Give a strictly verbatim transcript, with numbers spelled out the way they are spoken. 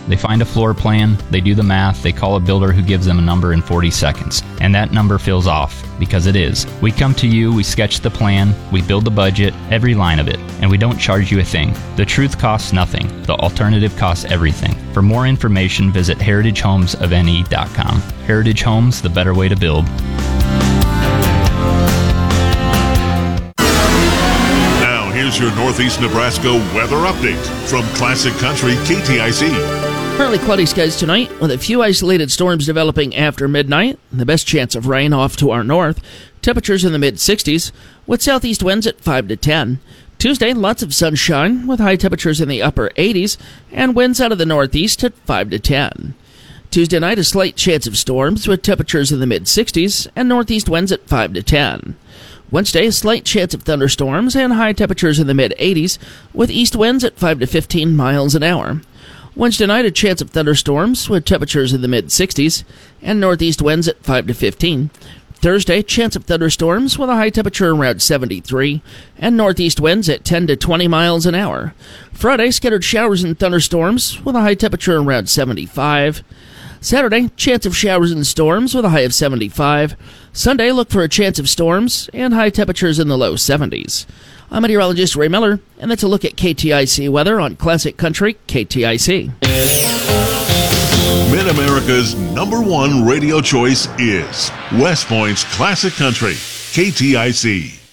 They find a floor plan, they do the math, they call a builder who gives them a number in forty seconds. And that number feels off, because it is. We come to you, we sketch the plan, we build the budget, every line of it, and we don't charge you a thing. The truth costs nothing. The alternative costs everything. For more information, visit heritage homes of n e dot com. Heritage Homes, the better way to build. Now, here's your Northeast Nebraska weather update from Classic Country K T I C. Partly cloudy skies tonight, with a few isolated storms developing after midnight. The best chance of rain off to our north. Temperatures in the mid-sixties, with southeast winds at five to ten. Tuesday, lots of sunshine, with high temperatures in the upper eighties, and winds out of the northeast at five to ten. Tuesday night, a slight chance of storms, with temperatures in the mid-sixties, and northeast winds at five to ten. Wednesday, a slight chance of thunderstorms, and high temperatures in the mid-eighties, with east winds at five to fifteen miles an hour. Wednesday night, a chance of thunderstorms with temperatures in the mid-sixties and northeast winds at five to fifteen. Thursday, chance of thunderstorms with a high temperature around seventy-three and northeast winds at ten to twenty miles an hour. Friday, scattered showers and thunderstorms with a high temperature around seventy-five. Saturday, chance of showers and storms with a high of seventy-five. Sunday, look for a chance of storms and high temperatures in the low seventies. I'm meteorologist Ray Miller, and that's a look at K T I C weather on Classic Country K T I C. Mid-America's number one radio choice is West Point's Classic Country K T I C.